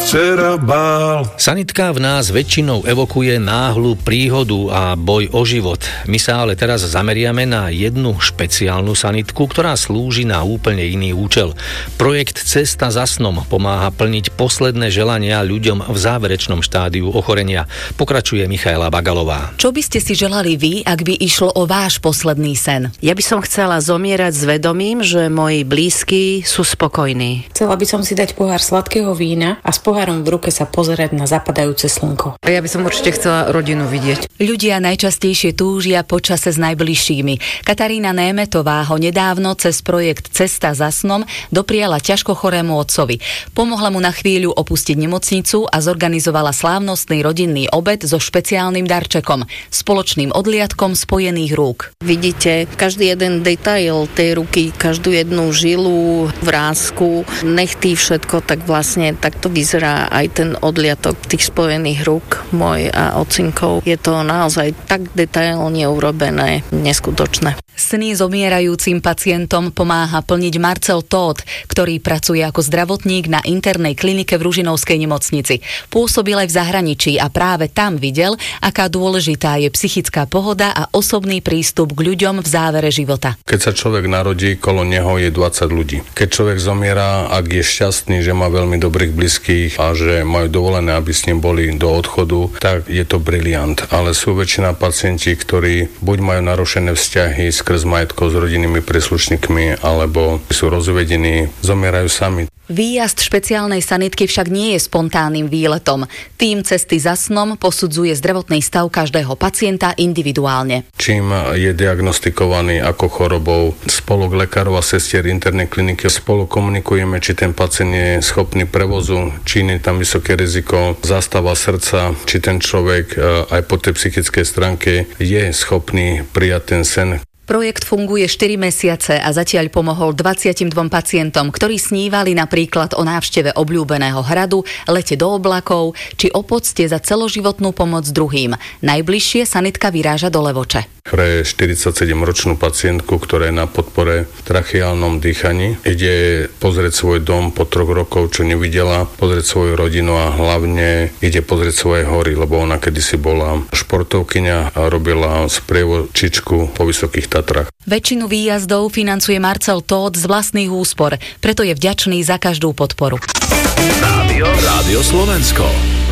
včera bál. Sanitka v nás väčšinou evokuje náhlu príhodu a boj o život. My sa ale teraz zameriame na jednu špeciálnu sanitku, ktorá slúži na úplne iný účel. Projekt Cesta za snom pomáha plniť posledné želania ľuďom v záverečnom štádiu ochorenia. Pokračuje Michaela Bagalová. Čo by ste si želali vy, ak by išlo o váš posledný sen? Ja by som chcela zomierať s vedomím, že moji blízki sú spokojní. Chcela by som si dať pohár sladkého vína a s pohárom v ruke sa pozerať na zapadajúce slnko. Ja by som určite chcela rodinu vidieť. Ľudia najčastejšie túžia po čase s najbližšími. Katarína Németová ho nedávno cez projekt Cesta za snom dopriala ťažko chorému otcovi. Pomohla mu na chvíľu opustiť nemocnicu a zorganizovala slávnostný rodinný obed so špeciálnym darčekom, spoločným odliadkom spojených rúk. Vidíte každý jeden detail tej ruky, každú jednu žilu, vrásku, nechty, všetko, tak vlastne takto vyzerá aj ten odliatok tých spojených rúk môj a ocinkov. Je to naozaj tak detailne urobené, neskutočné. Sny zomierajúcim pacientom pomáha plniť Marcel Todt, ktorý pracuje ako zdravotník na internej klinike v Ružinovskej nemocnici. Pôsobil aj v zahraničí a práve tam videl, aká dôležitá je psychická pohoda a osobný prístup k ľuďom v závere života. Keď sa človek narodí, kolo neho je 20 ľudí. Keď človek zomiera, ak je šťastný, že má veľmi dobrých blízkych a že majú dovolené, aby s ním boli do odchodu, tak je to briliant. Ale sú väčšina pacienti, ktorí buď majú narušené vzťahy skrz majetkov s rodinnými príslušníkmi, alebo sú rozvedení, zomierajú sami. Výjazd špeciálnej sanitky však nie je spontánnym výletom. Tým Cesty za snom posudzuje zdravotný stav každého pacienta individuálne. Čím je diagnostikovaný ako chorobou, spolok lekárov a sestier internej kliniky spolu komunikujeme, či ten pacient je schopný prevozu, či je tam vysoké riziko zástava srdca, či ten človek aj po tej psychickej stránke je schopný prijať ten sen. Projekt funguje 4 mesiace a zatiaľ pomohol 22 pacientom, ktorí snívali napríklad o návšteve obľúbeného hradu, lete do oblakov či o pocte za celoživotnú pomoc druhým. Najbližšie sanitka vyráža do Levoče. Pre 47-ročnú pacientku, ktorá je na podpore tracheálnom dýchaní, ide pozrieť svoj dom po 3 rokoch, čo nevidela, pozrieť svoju rodinu a hlavne ide pozrieť svoje hory, lebo ona kedysi bola športovkyňa a robila sprievodčičku po Vysokých Tatrách. Väčšinu výjazdov financuje Marcel Todt z vlastných úspor, preto je vďačný za každú podporu. Rádio Slovensko.